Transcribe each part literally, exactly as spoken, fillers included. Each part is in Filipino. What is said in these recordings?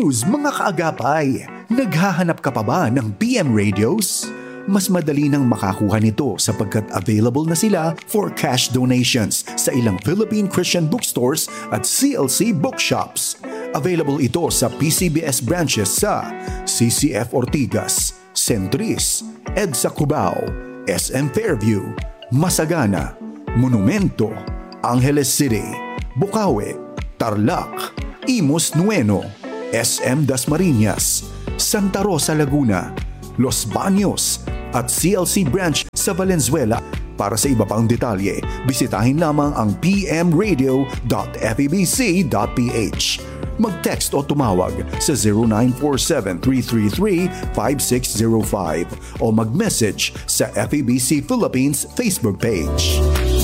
news mga kaagapay. Naghahanap ka pa ba ng P M radios? Mas madali nang makakuha nito sapagkat available na sila for cash donations sa ilang Philippine Christian bookstores at C L C bookshops. Available ito sa P C B S branches sa C C F Ortigas, Centris, EDSA Cubao, S M Fairview, Masagana, Monumento, Angeles City, Bukawi, Tarlac, Imus Nueno, S M Dasmariñas, Santa Rosa Laguna, Los Baños at C L C branch sa Valenzuela. Para sa iba pang detalye, bisitahin lamang ang p m radio dot f e b c dot p h. Mag-text o tumawag sa zero nine four seven, three three three, five six zero five o mag-message sa F E B C Philippines Facebook page.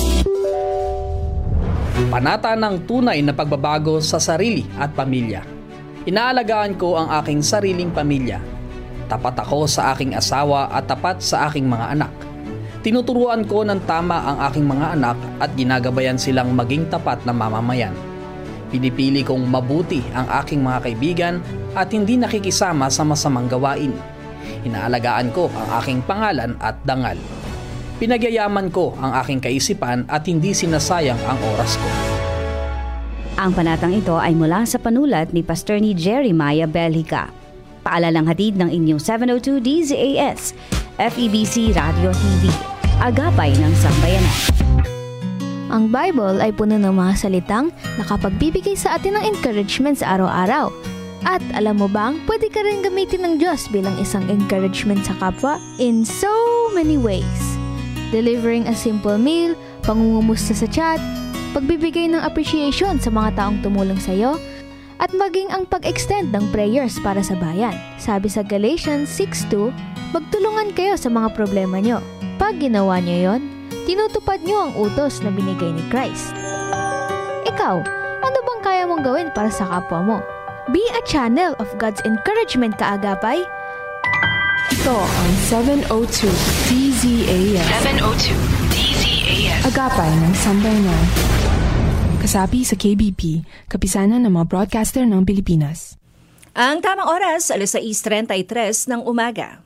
Panata ng tunay na pagbabago sa sarili at pamilya. Inaalagaan ko ang aking sariling pamilya. Tapat ako sa aking asawa at tapat sa aking mga anak. Tinuturuan ko ng tama ang aking mga anak at ginagabayan silang maging tapat na mamamayan. Pinipili kong mabuti ang aking mga kaibigan at hindi nakikisama sa masamang gawain. Inaalagaan ko ang aking pangalan at dangal. Pinagyayaman ko ang aking kaisipan at hindi sinasayang ang oras ko. Ang panatang ito ay mula sa panulat ni Pastor ni Jeremiah Belhica. Paalalang hatid ng inyong seven oh two D Z A S, F E B C Radio T V, Agapay ng Sambayanan. Ang Bible ay puno ng mga salitang nakapagbibigay sa atin ng encouragement sa araw-araw. At alam mo bang, pwede ka rin gamitin ng Diyos bilang isang encouragement sa kapwa in so many ways. Delivering a simple meal, pangungumusta sa chat, pagbibigay ng appreciation sa mga taong tumulong sa iyo, at maging ang pag-extend ng prayers para sa bayan. Sabi sa Galatians six two, magtulungan kayo sa mga problema nyo. Pag ginawa nyo yon, tinutupad nyo ang utos na binigay ni Christ. Ikaw, ano bang kaya mong gawin para sa kapwa mo? Be a channel of God's encouragement, kaagapay. Ito ang seven oh two D Z A S. seven oh two D Z A S. Agapay ng Sambayanan. Kasapi sa K B P, kapisanan ng mga broadcaster ng Pilipinas. Ang tamang oras, alas sais trentay tres ng umaga.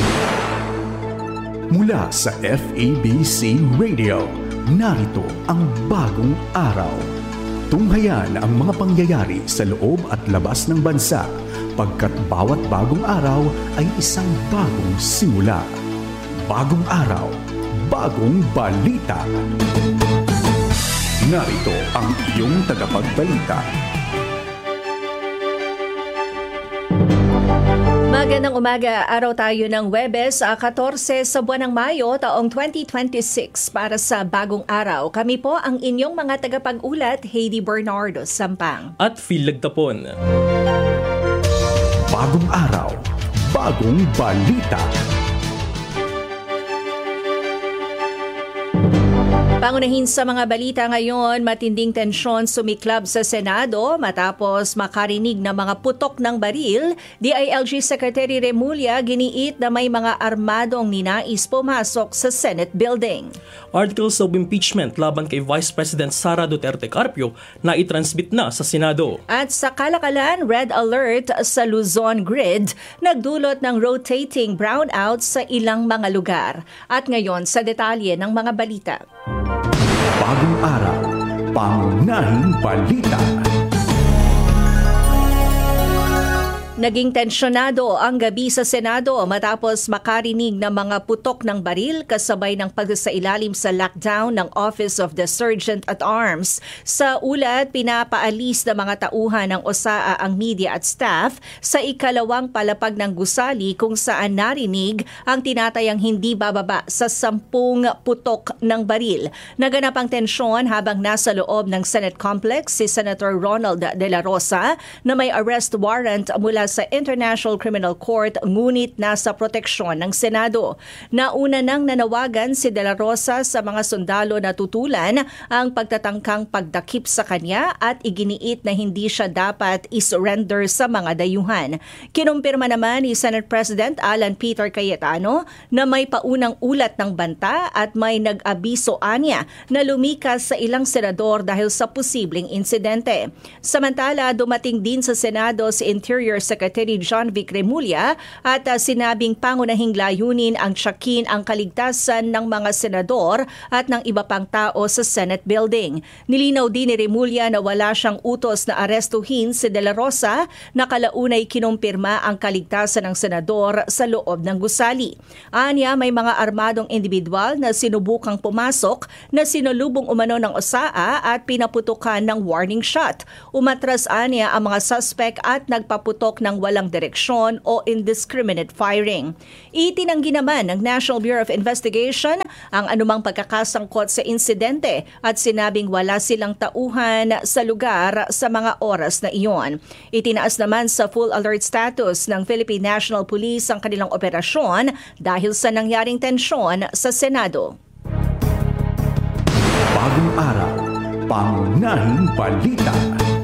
Mula sa F E B C Radio, narito ang bagong araw. Tunghayan ang mga pangyayari sa loob at labas ng bansa, pagkat bawat bagong araw ay isang bagong simula. Bagong araw, bagong balita. Narito ang iyong tagapagbalita. Magandang umaga, araw tayo ng Huwebes, fourteen sa buwan ng Mayo, taong twenty twenty-six. Para sa bagong araw, kami po ang inyong mga tagapag-ulat, Heidi Bernardo Sampang at Phil Lagtapon. Bagong araw, bagong balita. Pangunahin sa mga balita ngayon, matinding tensyon sumiklab sa Senado matapos makarinig ng mga putok ng baril. D I L G Secretary Remulla giniit na may mga armadong ninais pumasok sa Senate building. Articles of impeachment laban kay Vice President Sara Duterte Carpio na itransmit na sa Senado. At sa kalakalan, red alert sa Luzon grid, nagdulot ng rotating brownout sa ilang mga lugar. At ngayon sa detalye ng mga balita. Bagong araw, pangunahing balita. Naging tensyonado ang gabi sa Senado matapos makarinig ng mga putok ng baril kasabay ng pagsailalim sa lockdown ng Office of the Sergeant at Arms. Sa ulat, pinapaalis ng mga tauhan ng O S A A ang media at staff sa ikalawang palapag ng gusali kung saan narinig ang tinatayang hindi bababa sa sampung putok ng baril. Naganap ang tensyon habang nasa loob ng Senate complex si Senator Ronald De La Rosa na may arrest warrant mula sa International Criminal Court ngunit nasa proteksyon ng Senado. Nauna nang nanawagan si De La Rosa sa mga sundalo na tutulan ang pagtatangkang pagdakip sa kanya at iginiit na hindi siya dapat isurrender sa mga dayuhan. Kinumpirma naman ni Senate President Alan Peter Cayetano na may paunang ulat ng banta at may nag-abiso anya na lumikas sa ilang senador dahil sa posibleng insidente. Samantala, dumating din sa Senado si Interior Secretary John Vic Remulla at uh, sinabing pangunahing layunin ang tiyakin ang kaligtasan ng mga senador at ng iba pang tao sa Senate building. Nilinaw din ni Remulla na wala siyang utos na arestuhin si De La Rosa na kalaunay kinumpirma ang kaligtasan ng senador sa loob ng gusali. Anya, may mga armadong individual na sinubukang pumasok na sinulubong umano ng O S A A at pinaputukan ng warning shot. Umatras anya ang mga suspect at nagpaputok ng walang direksyon o indiscriminate firing. Itinanggi naman ng National Bureau of Investigation ang anumang pagkakasangkot sa insidente at sinabing wala silang tauhan sa lugar sa mga oras na iyon. Itinaas naman sa full alert status ng Philippine National Police ang kanilang operasyon dahil sa nangyaring tensyon sa Senado. Bagong araw, pangunahing balita.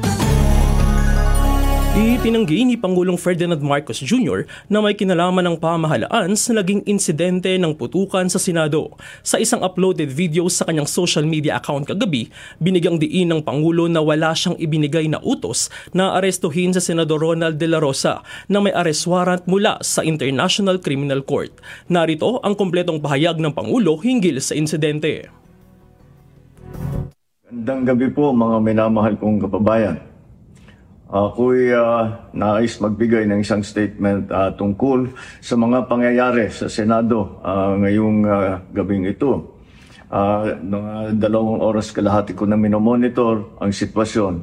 Itinanggi ni Pangulong Ferdinand Marcos Junior na may kinalaman ng pamahalaan sa naging insidente ng putukan sa Senado. Sa isang uploaded video sa kanyang social media account kagabi, binigyang diin ng Pangulo na wala siyang ibinigay na utos na arestuhin sa Senador Ronald De La Rosa na may arrest warrant mula sa International Criminal Court. Narito ang kompletong pahayag ng Pangulo hinggil sa insidente. Gandang gabi po mga minamahal kong kababayan. Ako'y uh, nais magbigay ng isang statement uh, tungkol sa mga pangyayari sa Senado uh, ngayong uh, gabing ito. Uh, nung dalawang oras kalahati ko na minomonitor ang sitwasyon.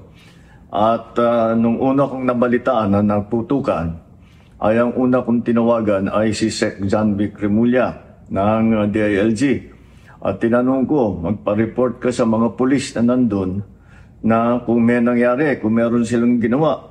At uh, nung una kong nabalitaan na nagputukan, ay ang una kong tinawagan ay si Sec John Vic Remulla ng uh, D I L G. At tinanong ko, magpa-report ka sa mga pulis na nandun na kung may nangyari, kung meron silang ginawa.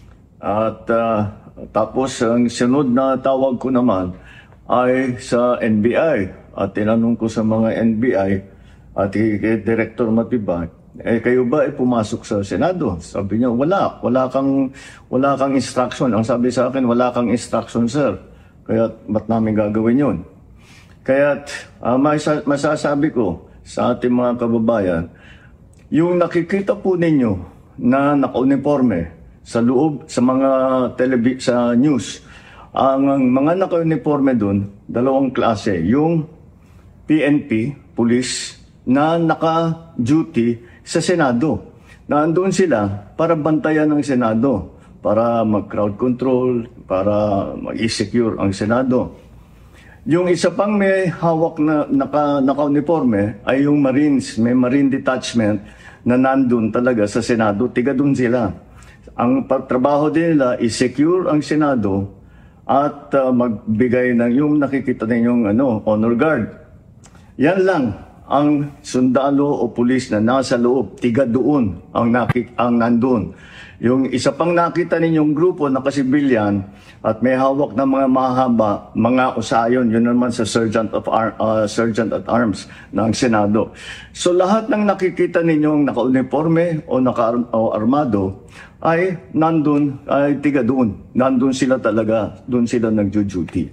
At uh, tapos ang sunod na tawag ko naman ay sa N B I. At tinanong ko sa mga N B I at kay Director Matibay, eh kayo ba ay pumasok sa Senado? Sabi niya, wala. Wala kang, wala kang instruction. Ang sabi sa akin, wala kang instruction, sir. Kaya ba't namin gagawin yun? Kaya uh, masasabi ko sa ating mga kababayan, yung nakikita po ninyo na naka-uniforme sa loob, sa mga televi- sa news, ang, ang mga naka-uniforme doon, dalawang klase. Yung P N P, police, na naka-duty sa Senado. Naandun sila para bantayan ng Senado, para mag-crowd control, para mag-secure ang Senado. Yung isa pang may hawak na naka, naka-uniforme ay yung Marines, may Marine Detachment, na nandun talaga sa Senado, tiga dun sila. Ang pagtrabaho din nila is secure ang Senado at uh, magbigay ng yung nakikita ninyong ano, honor guard. Yan lang ang sundalo o pulis na nasa loob, tiga doon ang, nakik ang nandun. Yung isa pang nakita ninyong grupo na kasibilyan at may hawak na mga mahaba, mga usayon, yun naman sa Sergeant of Ar uh, Sergeant at Arms ng Senado. So lahat ng nakikita ninyong naka-uniforme o naka-armado ay nandun, ay tiga doon. Nandun sila talaga, doon sila nagjo-duty.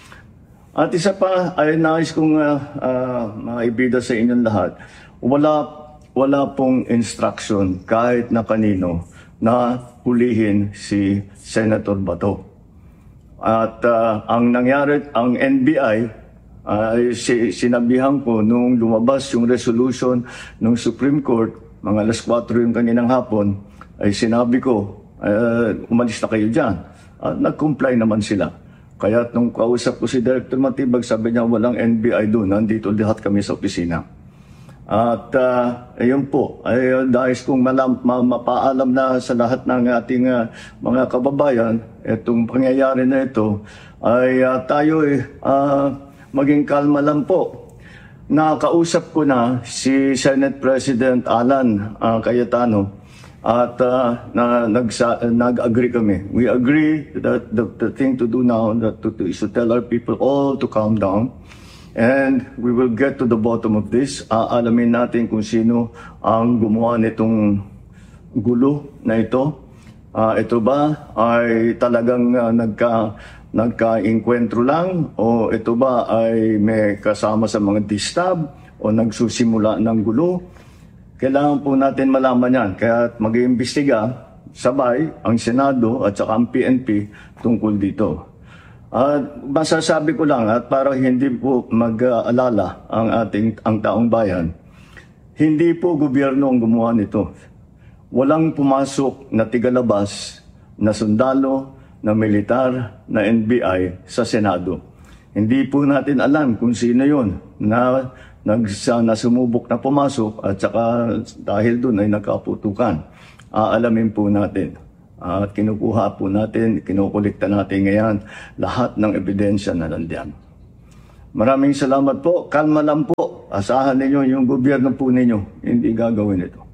At isa pa ay nais kong uh, uh, maibida sa inyong lahat, wala, wala pong instruction kahit na kanino na hulihin si Senator Bato. At uh, ang nangyari, ang N B I, ay uh, sinabihan ko nung lumabas yung resolution ng Supreme Court, mga alas kwatro yung kaninang hapon, ay sinabi ko, uh, umalis na kayo dyan. At nag-comply naman sila. Kaya nung kausap ko si Director Matibag, sabi niya walang N B I doon, nandito lahat kami sa opisina. At uh, ayun po, ay uh, dahil kong malam, ma, mapaalam na sa lahat ng ating uh, mga kababayan, itong pangyayari na ito, ay uh, tayo uh, maging kalma lang po. Nakausap ko na si Senate President Alan uh, Cayetano At uh, na, nagsa, nag-agree kami. We agree that the, the thing to do now that to, to, is to tell our people all to calm down. And we will get to the bottom of this. Aalamin natin kung sino ang gumawa nitong gulo na ito. Uh, ito ba ay talagang uh, nagka, nagka-enkwentro lang? O ito ba ay may kasama sa mga distab? O nagsusimula ng gulo? Kailangan po natin malaman yan. Kaya mag-iimbestiga sabay ang Senado at saka ang P N P tungkol dito. At masasabi ko lang at para hindi po mag-alala ang ating ang taong bayan, hindi po gobyerno ang gumawa nito. Walang pumasok na tigalabas, na sundalo, na militar, na N B I sa Senado. Hindi po natin alam kung sino yun na Nagsa, na sumubok na pumasok at saka dahil doon ay nagkaputukan. Aalamin po natin at kinukuha po natin, kinukulikta natin ngayon lahat ng ebidensya na nandiyan. Maraming salamat po. Kalma lang po. Asahan ninyo yung gobyerno po ninyo. Hindi gagawin ito.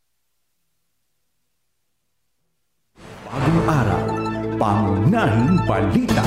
Bagong araw, pangunahing balita.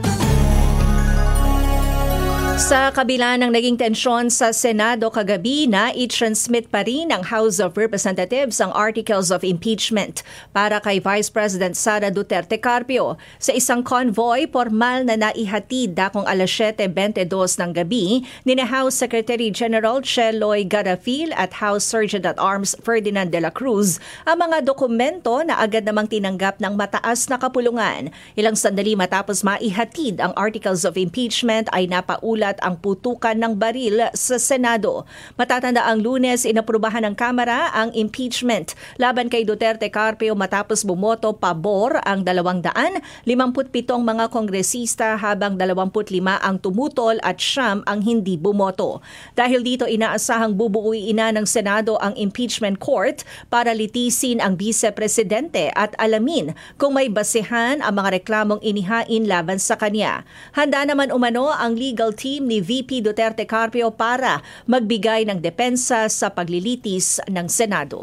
Sa kabila ng naging tensyon sa Senado kagabi, na i-transmit pa rin ng House of Representatives ang articles of impeachment para kay Vice President Sara Duterte Carpio. Sa isang convoy, formal na naihatid dakong alas siyete twenty-two ng gabi ni House Secretary General Cheloy Garafil at House Sergeant at Arms Ferdinand de la Cruz ang mga dokumento na agad namang tinanggap ng mataas na kapulungan. Ilang sandali matapos maihatid ang articles of impeachment ay napaula ang putukan ng baril sa Senado. Matatanda ang Lunes, inaprubahan ng Kamara ang impeachment laban kay Duterte Carpio matapos bumoto pabor ang dalawang daan limampu't pitong mga kongresista habang dalawampu't lima ang tumutol at siyam ang hindi bumoto. Dahil dito inaasahang bubuuin na ng Senado ang impeachment court para litisin ang vice-presidente at alamin kung may basehan ang mga reklamong inihain laban sa kanya. Handa naman umano ang legal team ni V P Duterte Carpio para magbigay ng depensa sa paglilitis ng Senado.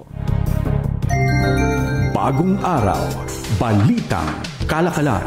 Bagong araw, balitang kalakalan.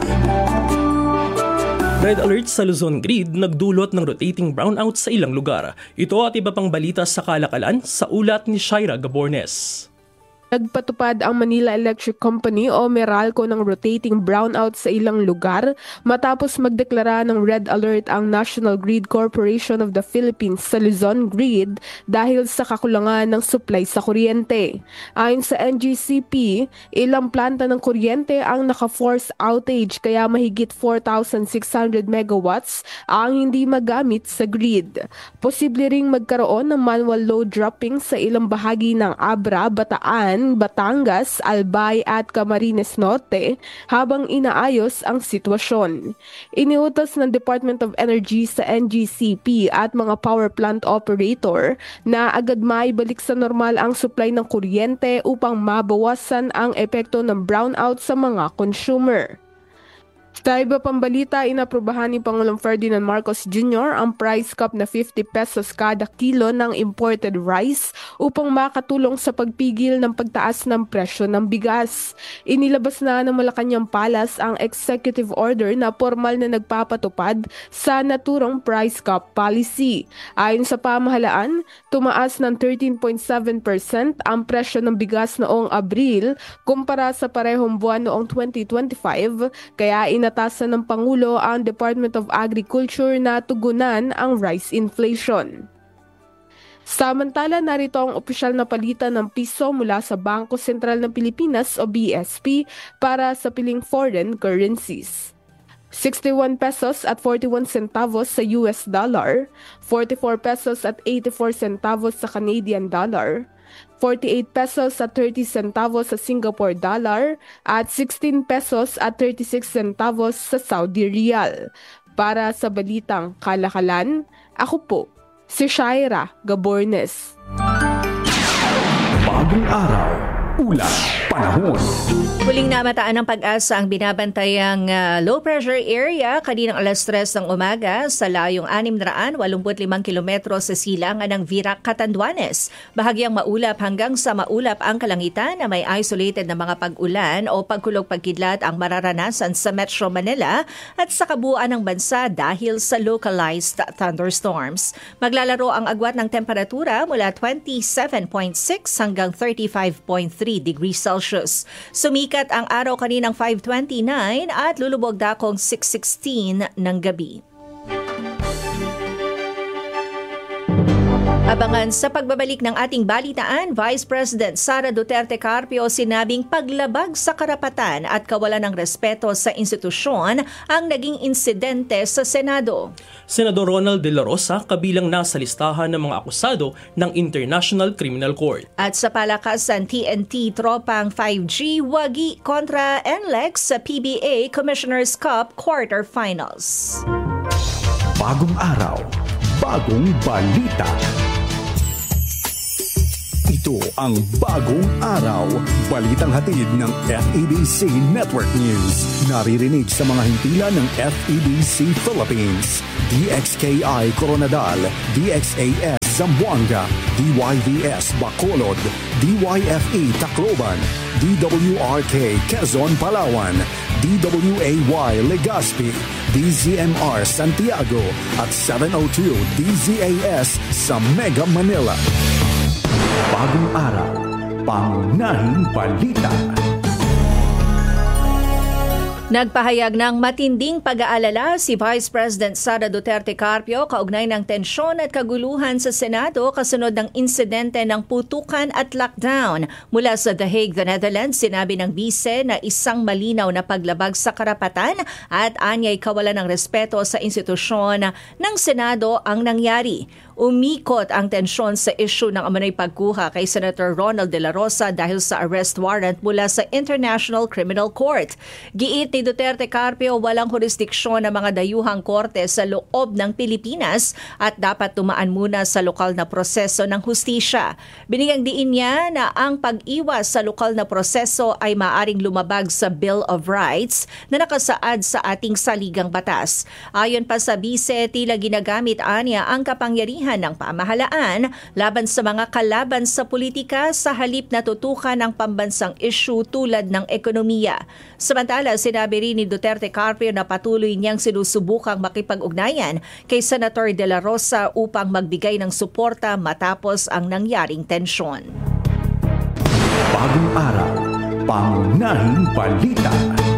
Red alert sa Luzon Grid nagdulot ng rotating brownout sa ilang lugar. Ito at iba pang balita sa kalakalan sa ulat ni Shaira Gabornes. Nagpatupad ang Manila Electric Company o Meralco ng rotating brownout sa ilang lugar matapos magdeklara ng red alert ang National Grid Corporation of the Philippines sa Luzon Grid dahil sa kakulangan ng supply sa kuryente. Ayon sa N G C P, ilang planta ng kuryente ang naka-force outage kaya mahigit four thousand six hundred megawatts ang hindi magamit sa grid. Posible ring magkaroon ng manual load dropping sa ilang bahagi ng Abra, Bataan, Batangas, Albay at Camarines Norte habang inaayos ang sitwasyon. Iniutos ng Department of Energy sa N G C P at mga power plant operator na agad maibalik sa normal ang supply ng kuryente upang mabawasan ang epekto ng brownout sa mga consumer. Sa iba pang balita, inaprubahan ni Pangulong Ferdinand Marcos Junior ang price cap na fifty pesos kada kilo ng imported rice upang makatulong sa pagpigil ng pagtaas ng presyo ng bigas. Inilabas na ng Malacanang Palace ang executive order na formal na nagpapatupad sa naturang price cap policy. Ayon sa pamahalaan, tumaas ng thirteen point seven percent ang presyo ng bigas noong Abril kumpara sa parehong buwan noong twenty twenty-five, kaya ina Inatasan ng Pangulo ang Department of Agriculture na tugunan ang rice inflation. Samantala, narito ang opisyal na palitan ng piso mula sa Bangko Sentral ng Pilipinas o B S P para sa piling foreign currencies. sixty-one pesos at forty-one centavos sa U S dollar, forty-four pesos at eighty-four centavos sa Canadian dollar, forty-eight pesos at thirty centavos sa Singapore dollar at sixteen pesos at thirty-six centavos sa Saudi Riyal. Para sa balitang kalakalan, ako po si Shaira Gabornes. Bagong araw, ulat panahon. Huling namataan ng Pag-asa ang binabantayang uh, low pressure area kaninang alas tres ng umaga sa layong anim na raan walumput limang kilometro sa silangan ng Virac, Catanduanes. Bahagyang maulap hanggang sa maulap ang kalangitan na may isolated na mga pag-ulan o pagkulog-pagkidlat ang mararanasan sa Metro Manila at sa kabuuan ng bansa dahil sa localized thunderstorms. Maglalaro ang agwat ng temperatura mula twenty-seven point six hanggang thirty-five point three degrees Celsius. Sumikat ang araw kaninang five twenty-nine at lulubog dakong six sixteen ng gabi. Abangan sa pagbabalik ng ating balitaan, Vice President Sara Duterte Carpio sinabing paglabag sa karapatan at kawalan ng respeto sa institusyon ang naging insidente sa Senado. Senador Ronald De La Rosa kabilang nasa listahan ng mga akusado ng International Criminal Court. At sa palakasan T N T Tropang five G, wagi kontra N L E X sa P B A Commissioner's Cup Quarterfinals. Bagong araw, bagong balita. Ito ang Bagong Araw, balitang hatid ng F E B C Network News. Naririnig sa mga himpilan ng F E B C Philippines, D X K I Coronadal, D X A S Zamboanga, D Y V S Bacolod, D Y F E Tacloban, D W R K Quezon, Palawan, D W A Y Legazpi, D Z M R Santiago at seven oh two D Z A S sa Mega Manila. Bagong araw, pangunahing balita. Nagpahayag ng matinding pag-aalala si Vice President Sara Duterte Carpio kaugnay ng tensyon at kaguluhan sa Senado kasunod ng insidente ng putukan at lockdown. Mula sa The Hague, the Netherlands, sinabi ng bise na isang malinaw na paglabag sa karapatan at anyay kawalan ng respeto sa institusyon ng Senado ang nangyari. Umikot ang tensyon sa isyu ng umano'y pagkuha kay Senator Ronald De La Rosa dahil sa arrest warrant mula sa International Criminal Court. Giit ni Duterte Carpio walang jurisdiksyon ng mga dayuhang korte sa loob ng Pilipinas at dapat tumaan muna sa lokal na proseso ng hustisya. Binigyang diin niya na ang pag-iwas sa lokal na proseso ay maaring lumabag sa Bill of Rights na nakasaad sa ating saligang batas. Ayon pa sa bise, tila ginagamit anya ang kapangyarihan ng pamahalaan laban sa mga kalaban sa politika sa halip na tutukan ng pambansang issue tulad ng ekonomiya. Samantala, sinabi rin ni Duterte Carpio na patuloy niyang sinusubukang makipag-ugnayan kay Senator De La Rosa upang magbigay ng suporta matapos ang nangyaring tensyon. Bagong araw, pangunahing balita.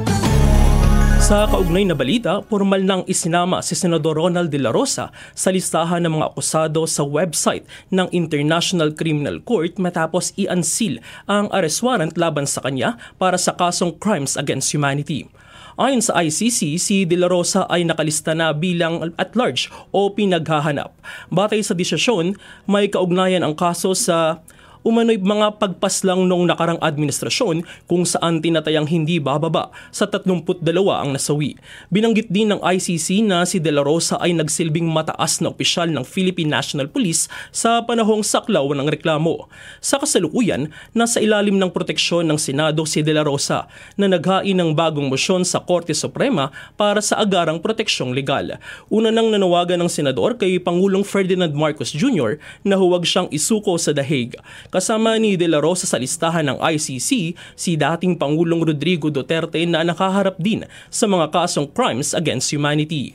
Sa kaugnay na balita, formal nang isinama si Senador Ronald De La Rosa sa listahan ng mga akusado sa website ng International Criminal Court matapos i-unseal ang arrest warrant laban sa kanya para sa kasong Crimes Against Humanity. Ayon sa I C C, si De La Rosa ay nakalista na bilang at-large o pinaghahanap. Batay sa desisyon, may kaugnayan ang kaso sa umano'y mga pagpaslang noong nakarang administrasyon kung saan tinatayang hindi bababa sa tatlumpu't dalawa ang nasawi. Binanggit din ng I C C na si De La Rosa ay nagsilbing mataas na opisyal ng Philippine National Police sa panahong saklaw ng reklamo. Sa kasalukuyan, nasa ilalim ng proteksyon ng Senado si De La Rosa na naghain ng bagong mosyon sa Korte Suprema para sa agarang proteksyong legal. Una nang nanawagan ng senador kay Pangulong Ferdinand Marcos Junior na huwag siyang isuko sa The Hague. Kasama ni De La Rosa sa listahan ng I C C si dating Pangulong Rodrigo Duterte na nakaharap din sa mga kasong crimes against humanity.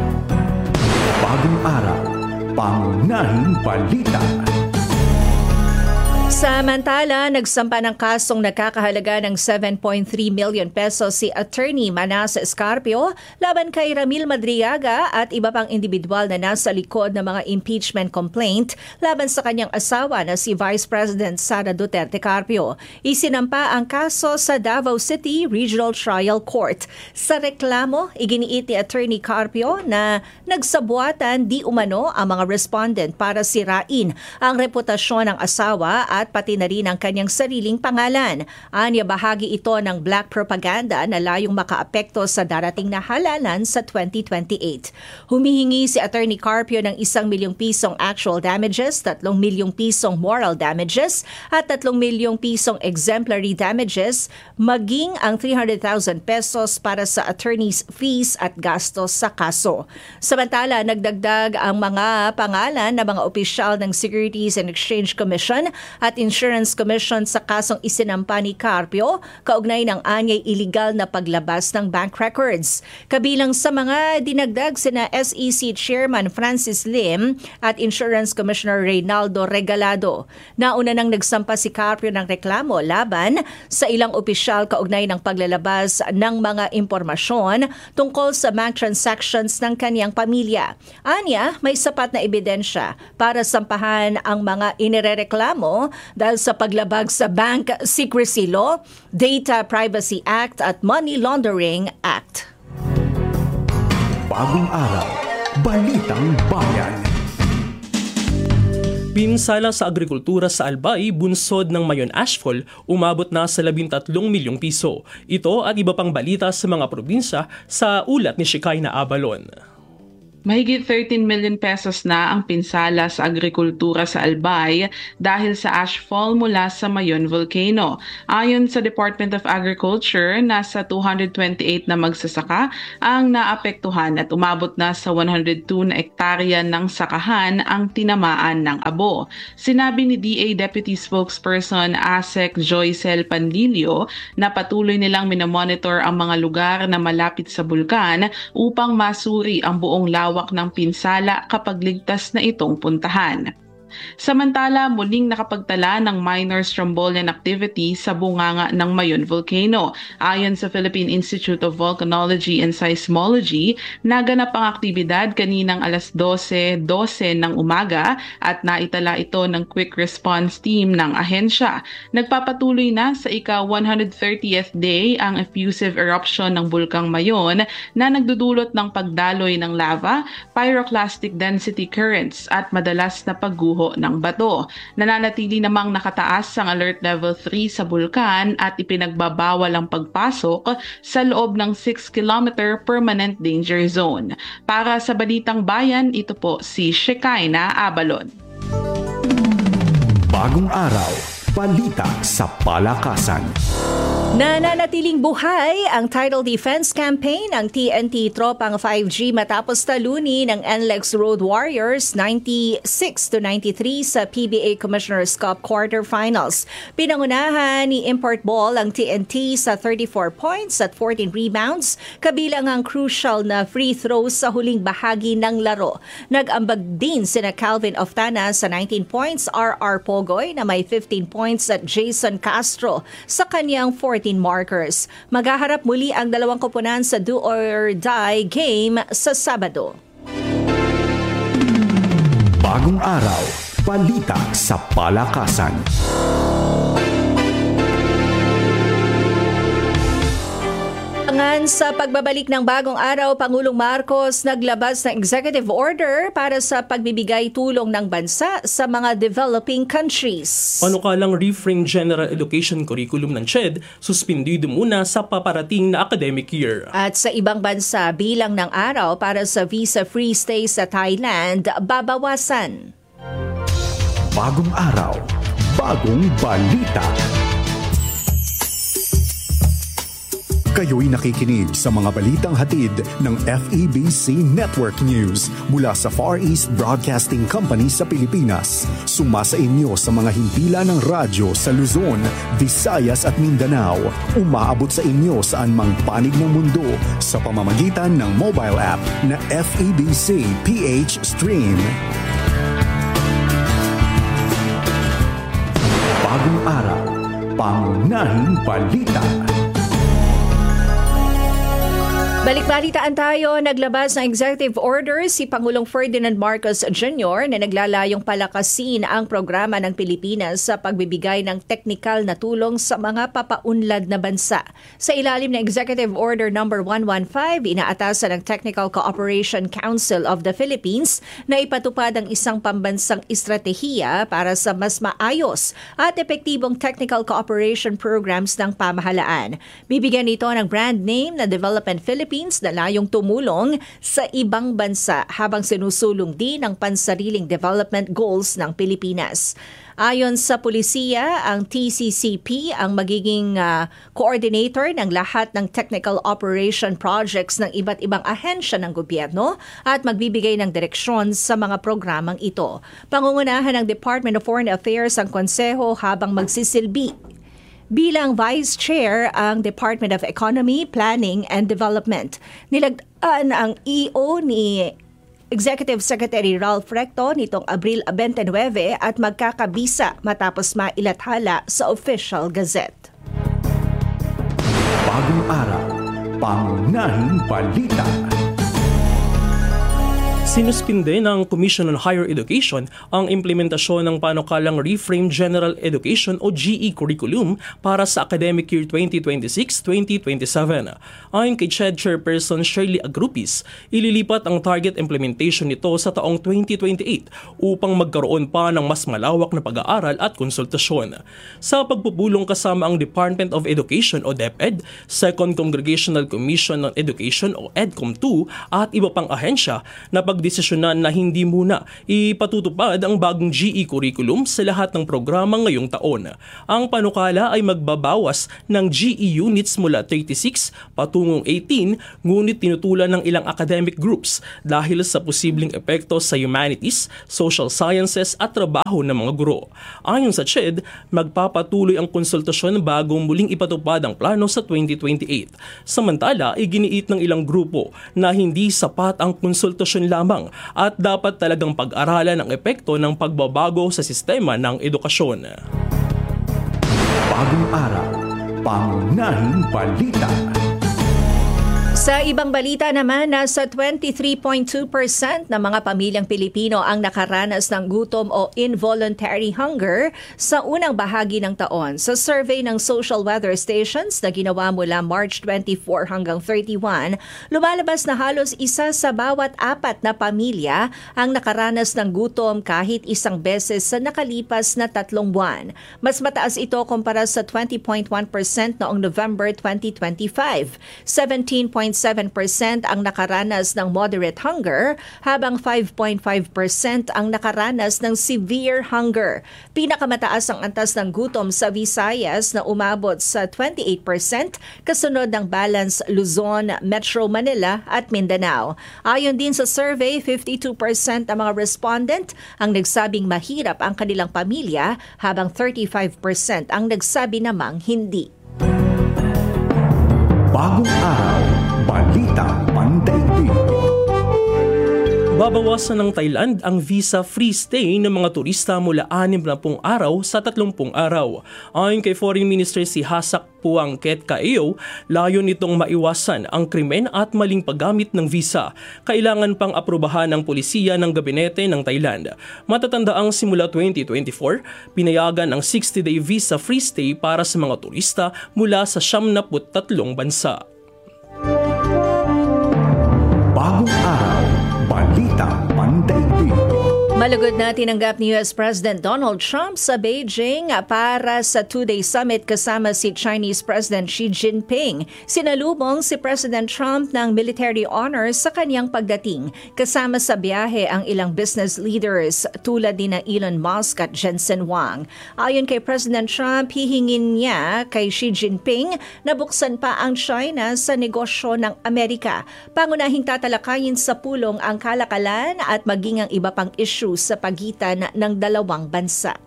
Bagong araw, pangunahing balita. Samantala, nagsampa ng kasong nagkakahalaga ng seven point three million pesos si Attorney Manasa Escarpio laban kay Ramil Madriaga at iba pang individual na nasa likod ng mga impeachment complaint laban sa kanyang asawa na si Vice President Sara Duterte Carpio. Isinampa ang kaso sa Davao City Regional Trial Court. Sa reklamo, iginiit ni Attorney Carpio na nagsabuatan di umano ang mga respondent para sirain ang reputasyon ng asawa at at pati na rin ang kanyang sariling pangalan. Anya bahagi ito ng black propaganda na layong makaapekto sa darating na halalan sa twenty twenty-eight. Humihingi si Attorney Carpio ng isang milyong pisong actual damages, tatlong milyong pisong moral damages at tatlong milyong pisong exemplary damages, maging ang three hundred thousand pesos para sa attorney's fees at gastos sa kaso. Samantala, nagdagdag ang mga pangalan ng mga opisyal ng Securities and Exchange Commission at Insurance Commission sa kasong isinampa ni Carpio kaugnay ng anyay iligal na paglabas ng bank records. Kabilang sa mga dinagdag sina S E C Chairman Francis Lim at Insurance Commissioner Reynaldo Regalado. Nauna nang nagsampa si Carpio ng reklamo laban sa ilang opisyal kaugnay ng paglalabas ng mga impormasyon tungkol sa bank transactions ng kanyang pamilya. Anya, may sapat na ebidensya para sampahan ang mga inirereklamo dahil sa paglabag sa Bank Secrecy Law, Data Privacy Act at Money Laundering Act. Bagong araw, Balitang Bayan. Pinsala sa agrikultura sa Albay, bunsod ng Mayon Ashfall, umabot na sa labintatlong milyong piso. Ito at iba pang balita sa mga probinsya sa ulat ni Shekinah Abalon. Mahigit thirteen million pesos na ang pinsala sa agrikultura sa Albay dahil sa ashfall mula sa Mayon Volcano. Ayon sa Department of Agriculture, nasa two hundred twenty-eight na magsasaka ang naapektuhan at umabot na sa one hundred two na ektarya ng sakahan ang tinamaan ng abo. Sinabi ni D A Deputy Spokesperson Asek Joycel Panlilio na patuloy nilang minomonitor ang mga lugar na malapit sa bulkan upang masuri ang buong lawak ng pinsala kapag ligtas na itong puntahan. Samantala, muling nakapagtala ng minor strombolian activity sa bunganga ng Mayon Volcano. Ayon sa Philippine Institute of Volcanology and Seismology, naganap ang aktibidad kaninang alas dose dose ng umaga at naitala ito ng quick response team ng ahensya. Nagpapatuloy na sa ika one hundred thirtieth day ang effusive eruption ng Bulkang Mayon na nagdudulot ng pagdaloy ng lava, pyroclastic density currents at madalas na pagguho ng bato. Nananatili namang nakataas ang alert level three sa bulkan at ipinagbabawal ang pagpasok sa loob ng six kilometer permanent danger zone. Para sa Balitang Bayan, ito po si Shekinah Abalon. Bagong araw, balita sa palakasan. Nananatiling buhay ang Title Defense Campaign ng T N T Tropang five G matapos taluni ng N L E X Road Warriors ninety-six to ninety-three sa P B A Commissioner's Cup Quarterfinals. Pinangunahan ni Import Ball ang T N T sa thirty-four points at fourteen rebounds, kabilang ang crucial na free throws sa huling bahagi ng laro. Nag-ambag din sina Calvin Oftana sa nineteen points, R R Pogoy na may fifteen points at Jason Castro sa kanyang fourteen markers. Maghaharap muli ang dalawang koponan sa do or die game sa Sabado. Bagong araw, balita sa palakasan. Sa pagbabalik ng Bagong Araw, Pangulong Marcos naglabas ng executive order para sa pagbibigay tulong ng bansa sa mga developing countries. Panukalang reframe General Education Curriculum ng C H E D, suspindido muna sa paparating na academic year. At sa ibang bansa, bilang ng araw para sa visa-free stay sa Thailand, babawasan. Bagong Araw, bagong balita. Kayo'y nakikinig sa mga balitang hatid ng F E B C Network News mula sa Far East Broadcasting Company sa Pilipinas. Sumasa inyo sa mga himpilan ng radyo sa Luzon, Visayas at Mindanao. Umaabot sa inyo saan mang panig ng mundo sa pamamagitan ng mobile app na F E B C P H Stream. Bagong araw, pangunahing balita. Balikbalitaan tayo, naglabas ng executive order si Pangulong Ferdinand Marcos Junior na naglalayong palakasin ang programa ng Pilipinas sa pagbibigay ng teknikal na tulong sa mga papaunlad na bansa. Sa ilalim ng Executive Order number one fifteen, inaatasan ng Technical Cooperation Council of the Philippines na ipatupad ang isang pambansang estratehiya para sa mas maayos at epektibong technical cooperation programs ng pamahalaan. Bibigyan ito ng brand name na Development Philippines na layong tumulong sa ibang bansa habang sinusulong din ang pansariling development goals ng Pilipinas. Ayon sa pulisiya, ang T C C P ang magiging uh, coordinator ng lahat ng technical operation projects ng iba't ibang ahensya ng gobyerno at magbibigay ng direksyon sa mga programang ito. Pangungunahan ng Department of Foreign Affairs ang konseho habang magsisilbi bilang Vice Chair ang Department of Economy, Planning and Development. Nilagdaan ang E O ni Executive Secretary Ralph Recto nitong Abril twenty-nine at magkakabisa matapos mailathala sa Official Gazette. Bagong araw, pangunahing balita. Sinuspinde ng Commission on Higher Education ang implementasyon ng panukalang Reframe General Education o G E curriculum para sa academic year twenty twenty-six twenty twenty-seven. Ayon kay C H E D Chairperson Shirley Agrupis, ililipat ang target implementation nito sa taong twenty twenty-eight upang magkaroon pa ng mas malawak na pag-aaral at konsultasyon. Sa pagpupulong kasama ang Department of Education o DepEd, Second Congressional Commission on Education o EDCOM two at iba pang ahensya na pagdesisyonan na hindi muna ipatutupad ang bagong G E curriculum sa lahat ng programa ngayong taon. Ang panukala ay magbabawas ng G E units mula thirty-six patungong eighteen, ngunit tinutulan ng ilang academic groups dahil sa posibleng epekto sa humanities, social sciences at trabaho ng mga guro. Ayon sa C H E D, magpapatuloy ang konsultasyon bago muling ipatupad ang plano sa twenty twenty-eight. Samantala, iginiit ng ilang grupo na hindi sapat ang konsultasyon lamang at dapat talagang pag-aralan ang epekto ng pagbabago sa sistema ng edukasyon. Bagong araw, pangunahing balita. Sa ibang balita naman, nasa twenty-three point two percent ng mga pamilyang Pilipino ang nakaranas ng gutom o involuntary hunger sa unang bahagi ng taon. Sa survey ng social weather stations na ginawa mula March twenty-fourth hanggang thirty-first, lumalabas na halos isa sa bawat apat na pamilya ang nakaranas ng gutom kahit isang beses sa nakalipas na tatlong buwan. Mas mataas ito kumpara sa twenty point one percent noong November twenty twenty-five. seventeen point seven percent ang nakaranas ng moderate hunger, habang five point five percent ang nakaranas ng severe hunger. Pinakamataas ang antas ng gutom sa Visayas na umabot sa twenty-eight percent, kasunod ng Balance, Luzon, Metro Manila at Mindanao. Ayon din sa survey, fifty-two percent ang mga respondent ang nagsabing mahirap ang kanilang pamilya, habang thirty-five percent ang nagsabi namang hindi. Bagong araw, balita pandaigdig. Babawasan ng Thailand ang visa-free stay ng mga turista mula anim na pung araw sa tatlumpung araw. Ayon kay Foreign Minister si Hasak Puangket Kaeo, layon nitong maiwasan ang krimen at maling paggamit ng visa. Kailangan pang aprubahan ng pulisiya ng gabinete ng Thailand. Matatandaang simula twenty twenty-four, pinayagan ang sixty-day visa-free stay para sa mga turista mula sa siyam na tatlong bansa. Bagong araw, balita pandaigdig. Malugod na tinanggap ni U S President Donald Trump sa Beijing para sa two-day summit kasama si Chinese President Xi Jinping. Sinalubong si President Trump ng military honors sa kanyang pagdating. Kasama sa biyahe ang ilang business leaders tulad ni na Elon Musk at Jensen Huang. Ayon kay President Trump, hihingin niya kay Xi Jinping na buksan pa ang China sa negosyo ng Amerika. Pangunahing tatalakayin sa pulong ang kalakalan at maging ang iba pang issue sa pagitan ng dalawang bansa.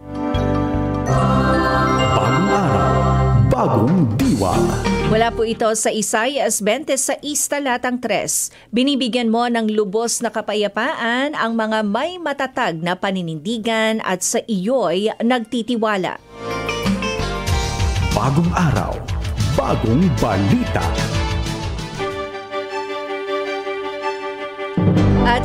Bagong araw, bagong diwa. Mula po ito sa Isaias twenty-six talatang three. Binibigyan mo ng lubos na kapayapaan ang mga may matatag na paninindigan at sa iyo'y nagtitiwala. Bagong araw, bagong balita.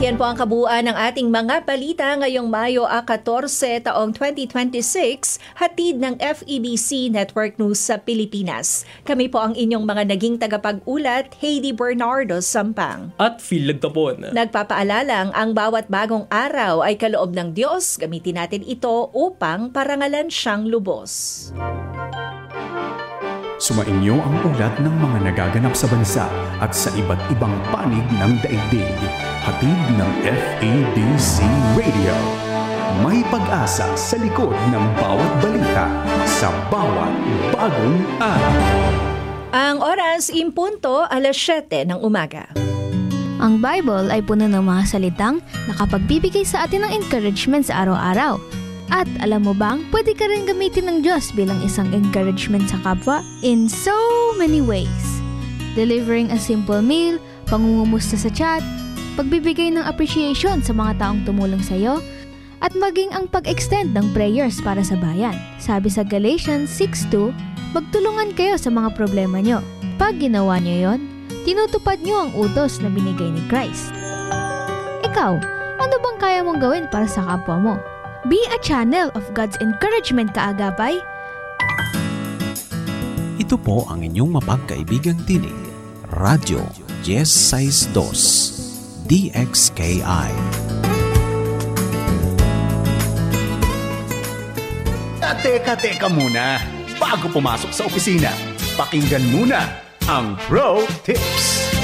Yan po ang kabuuan ng ating mga balita ngayong Mayo fourteen taong twenty twenty-six, hatid ng F E B C Network News sa Pilipinas. Kami po ang inyong mga naging tagapag-ulat, Heidi Bernardo Sampang. At Phil Lagtapon. Nagpapaalalang ang bawat bagong araw ay kaloob ng Diyos. Gamitin natin ito upang parangalan siyang lubos. Sumainyo ang ulat ng mga nagaganap sa bansa at sa iba't ibang panig ng daigdig. Hatid ng F E B C Radio. May pag-asa sa likod ng bawat balita sa bawat bagong araw. Ang oras impunto alas siyete ng umaga. Ang Bible ay puno ng mga salitang nakapagbibigay sa atin ng encouragement sa araw-araw. At alam mo bang, pwede ka rin gamitin ng Diyos bilang isang encouragement sa kapwa in so many ways. Delivering a simple meal, pangungumusta sa chat, pagbibigay ng appreciation sa mga taong tumulong sa iyo, at maging ang pag-extend ng prayers para sa bayan. Sabi sa Galatians six two, magtulungan kayo sa mga problema nyo. Pag ginawa nyo yon, tinutupad nyo ang utos na binigay ni Christ. Ikaw, ano bang kaya mong gawin para sa kapwa mo? Be a channel of God's encouragement, kaagapay. Ito po ang inyong mapagkaibigang tinig, Radyo Yes sixty-two, D X K I. Teka, teka muna. Bago pumasok sa opisina, pakinggan muna ang Pro Tips.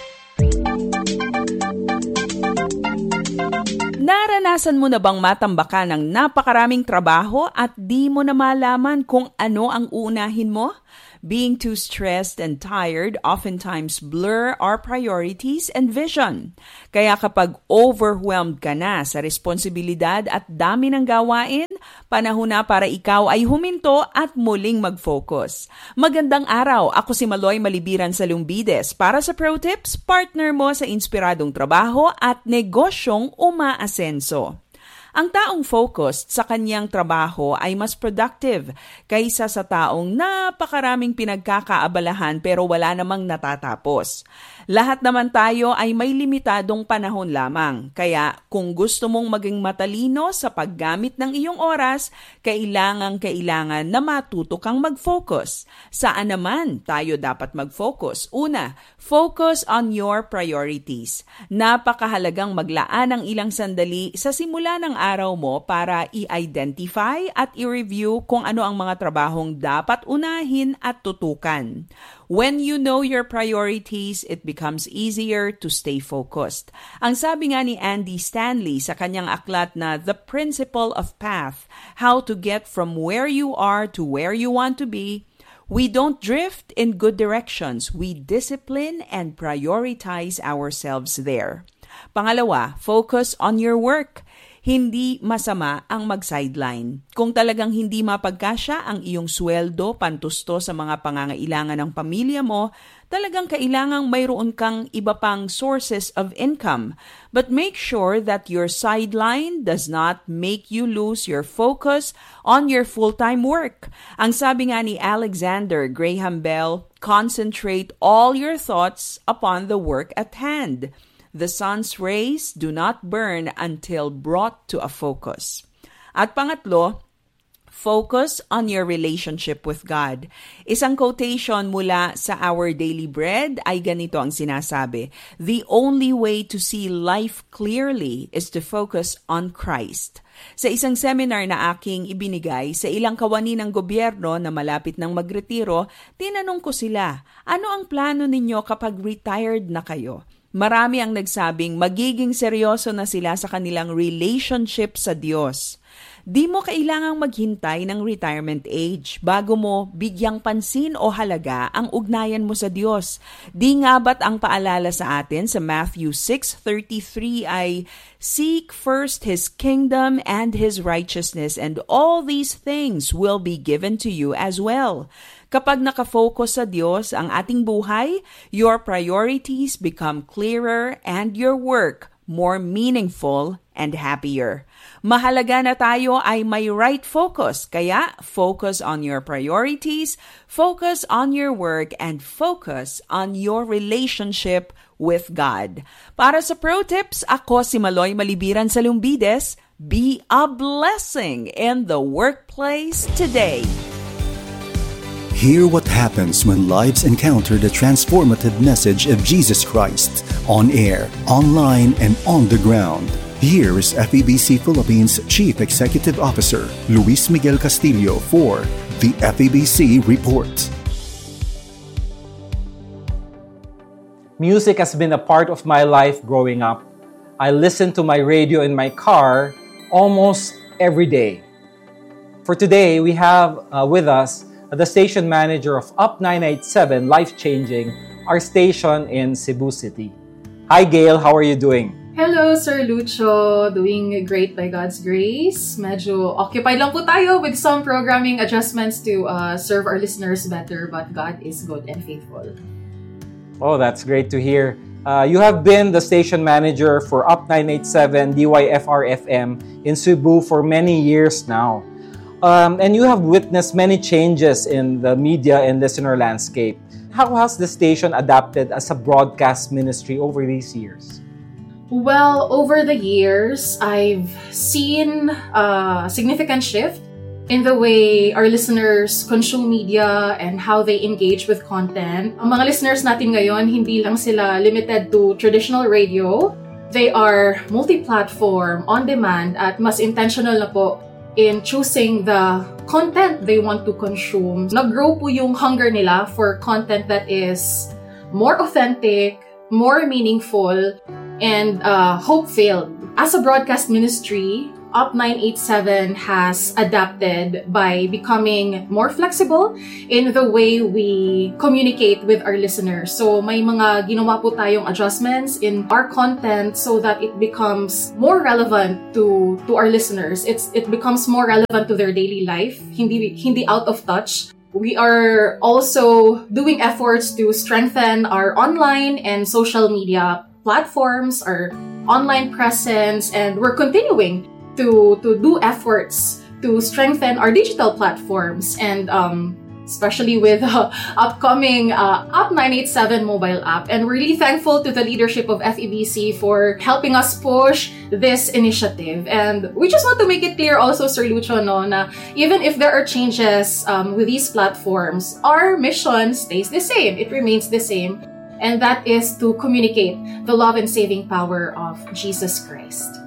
Naranasan mo na bang matambakan ng napakaraming trabaho at di mo na malaman kung ano ang uunahin mo? Being too stressed and tired oftentimes blur our priorities and vision. Kaya kapag overwhelmed ka na sa responsibilidad at dami ng gawain, panahon na para ikaw ay huminto at muling mag-focus. Magandang araw, ako si Maloy Malibiran sa Lumbides para sa Pro Tips, partner mo sa inspiradong trabaho at negosyong umaasenso. Ang taong focused sa kanyang trabaho ay mas productive kaysa sa taong napakaraming pinagkakaabalahan pero wala namang natatapos. Lahat naman tayo ay may limitadong panahon lamang. Kaya kung gusto mong maging matalino sa paggamit ng iyong oras, kailangang-kailangan na matuto kang mag-focus. Saan naman tayo dapat mag-focus? Una, focus on your priorities. Napakahalagang maglaan ng ilang sandali sa simula ng araw mo para i-identify at i-review kung ano ang mga trabahong dapat unahin at tutukan. When you know your priorities, it becomes easier to stay focused. Ang sabi nga ni Andy Stanley sa kanyang aklat na The Principle of Path, How to Get from Where You Are to Where You Want to Be, we don't drift in good directions. We discipline and prioritize ourselves there. Pangalawa, focus on your work. Hindi masama ang mag-sideline. Kung talagang hindi mapagkasya ang iyong sweldo pantusto sa mga pangangailangan ng pamilya mo, talagang kailangang mayroon kang iba pang sources of income. But make sure that your sideline does not make you lose your focus on your full-time work. Ang sabi nga ni Alexander Graham Bell, concentrate all your thoughts upon the work at hand. The sun's rays do not burn until brought to a focus. At pangatlo, focus on your relationship with God. Isang quotation mula sa Our Daily Bread ay ganito ang sinasabi, the only way to see life clearly is to focus on Christ. Sa isang seminar na aking ibinigay sa ilang kawani ng gobyerno na malapit ng magretiro, tinanong ko sila, ano ang plano ninyo kapag retired na kayo? Marami ang nagsabing magiging seryoso na sila sa kanilang relationship sa Diyos. Di mo kailangang maghintay ng retirement age bago mo bigyang pansin o halaga ang ugnayan mo sa Diyos. Di nga ba't ang paalala sa atin sa Matthew six thirty-three ay, seek first His kingdom and His righteousness, and all these things will be given to you as well. Kapag nakafocus sa Diyos ang ating buhay, your priorities become clearer and your work more meaningful, and happier. Mahalaga na tayo ay may right focus, kaya focus on your priorities, focus on your work, and focus on your relationship with God. Para sa Pro Tips, ako si Maloy Malibiran sa Lumbides. Be a blessing in the workplace today. Hear what happens when lives encounter the transformative message of Jesus Christ on air, online, and on the ground. Here is F E B C Philippines Chief Executive Officer Luis Miguel Castillo for the F E B C Report. Music has been a part of my life growing up. I listen to my radio in my car almost every day. For today, we have uh, with us the station manager of Up nine eighty-seven, Life Changing, our station in Cebu City. Hi Gail, how are you doing? Hello, Sir Lucho. Doing great by God's grace. Medyo occupied lang po tayo with some programming adjustments to uh, serve our listeners better, but God is good and faithful. Oh, that's great to hear. Uh, you have been the station manager for Up nine eighty-seven D Y F R F M in Cebu for many years now. Um, and you have witnessed many changes in the media and listener landscape. How has the station adapted as a broadcast ministry over these years? Well, over the years, I've seen a significant shift in the way our listeners consume media and how they engage with content. Ang mga listeners natin ngayon, hindi lang sila limited to traditional radio. They are multi-platform, on-demand, at mas intentional na po in choosing the content they want to consume. Nag-grow po yung hunger nila for content that is more authentic, more meaningful, and uh, hope-filled. As a broadcast ministry, Up nine eighty-seven has adapted by becoming more flexible in the way we communicate with our listeners. So may mga ginawa po tayong adjustments in our content so that it becomes more relevant to to our listeners. It's it becomes more relevant to their daily life, hindi hindi out of touch. We are also doing efforts to strengthen our online and social media platforms, our online presence, and we're continuing to to do efforts to strengthen our digital platforms, and um, especially with uh, upcoming uh, Up nine eighty-seven mobile app. And we're really thankful to the leadership of F E B C for helping us push this initiative. And we just want to make it clear also, Sir Lucho, no, na even if there are changes um, with these platforms, our mission stays the same. It remains the same. And that is to communicate the love and saving power of Jesus Christ.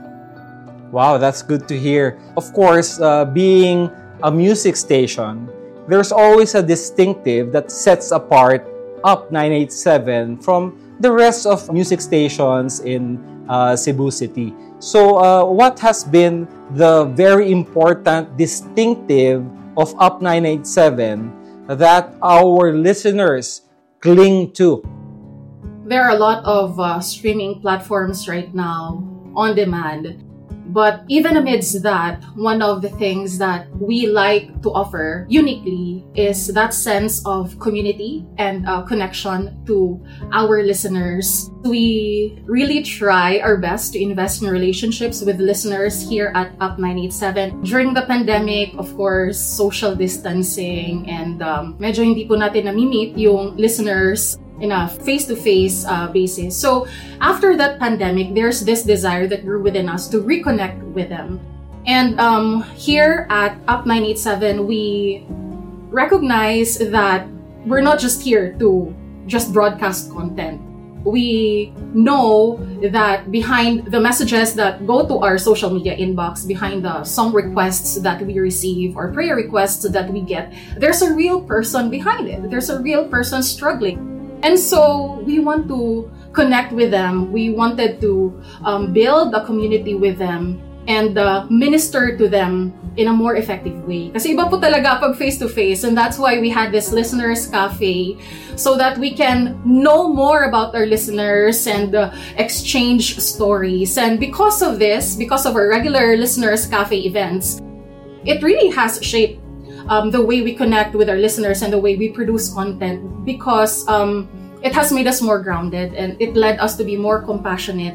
Wow, that's good to hear. Of course, uh, being a music station, there's always a distinctive that sets apart Up nine eighty-seven from the rest of music stations in uh, Cebu City. So, uh, what has been the very important distinctive of Up nine eighty-seven that our listeners cling to? There are a lot of uh, streaming platforms right now on demand. But even amidst that, one of the things that we like to offer uniquely is that sense of community and uh, connection to our listeners. We really try our best to invest in relationships with listeners here at Up nine eighty-seven. During the pandemic, of course, social distancing, and um, medyo hindi po natin nami-meet yung listeners in a face-to-face uh, basis. So after that pandemic, there's this desire that grew within us to reconnect with them. And um, here at Up nine eighty-seven, we recognize that we're not just here to just broadcast content. We know that behind the messages that go to our social media inbox, behind the song requests that we receive or prayer requests that we get, there's a real person behind it. There's a real person struggling. And so we want to connect with them. We wanted to um, build a community with them and uh, minister to them in a more effective way. Kasi iba po talaga pag face-to-face, and that's why we had this Listeners Cafe so that we can know more about our listeners and uh, exchange stories. And because of this, because of our regular Listeners Cafe events, it really has shaped Um, the way we connect with our listeners and the way we produce content, because um, it has made us more grounded, and it led us to be more compassionate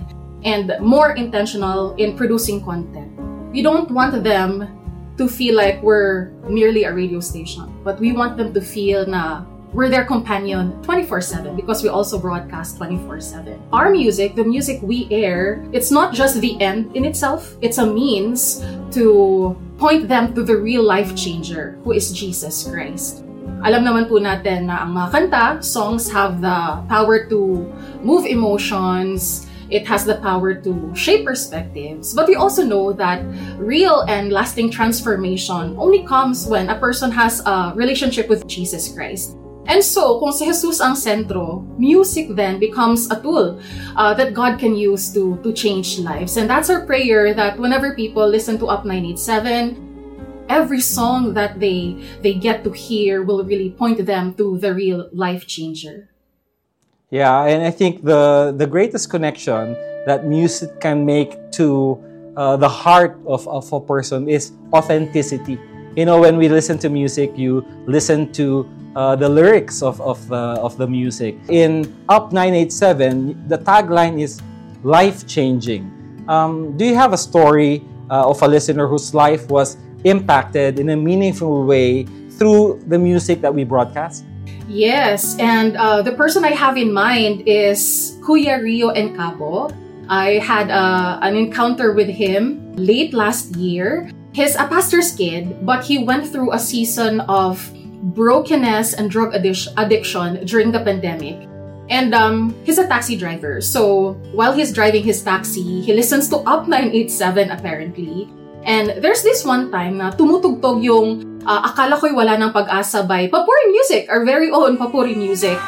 and more intentional in producing content. We don't want them to feel like we're merely a radio station, but we want them to feel na we're their companion twenty-four seven because we also broadcast twenty-four seven. Our music, the music we air, it's not just the end in itself. It's a means to point them to the real life changer who is Jesus Christ. Alam naman po natin na ang mga kanta, songs have the power to move emotions. It has the power to shape perspectives. But we also know that real and lasting transformation only comes when a person has a relationship with Jesus Christ. And so, kung si Jesus ang sentro, music then becomes a tool uh, that God can use to, to change lives. And that's our prayer, that whenever people listen to Up nine eighty-seven, every song that they they get to hear will really point them to the real life changer. Yeah, and I think the the greatest connection that music can make to uh, the heart of, of a person is authenticity. You know, when we listen to music, you listen to uh, the lyrics of of the of the music. In Up nine eighty-seven, the tagline is life changing. Um, do you have a story uh, of a listener whose life was impacted in a meaningful way through the music that we broadcast? Yes, and uh, the person I have in mind is Kuya Rio Encabo. I had uh, an encounter with him late last year. He's a pastor's kid, but he went through a season of brokenness and drug addic- addiction during the pandemic. And um, he's a taxi driver. So while he's driving his taxi, he listens to Up nine eighty-seven apparently. And there's this one time na tumutugtog yung uh, Akala Ko'y Wala Ng Pag-asa by Papuri Music, our very own Papuri Music.